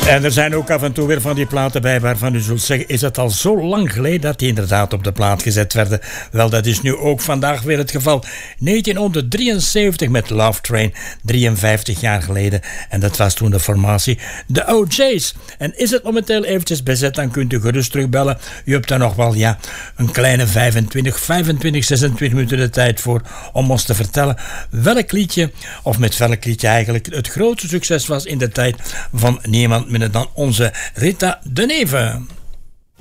En er zijn ook af en toe weer van die platen bij waarvan u zult zeggen, is het al zo lang geleden dat die inderdaad op de plaat gezet werden? Wel, dat is nu ook vandaag weer het geval. 1973 met Love Train, 53 jaar geleden. En dat was toen de formatie de OJ's. En is het momenteel eventjes bezet, dan kunt u gerust terugbellen. U hebt daar nog wel, een kleine 25, 26 minuten de tijd voor om ons te vertellen welk liedje, of met welk liedje eigenlijk het grootste succes was in de tijd van niemand minder dan onze Rita de Neve.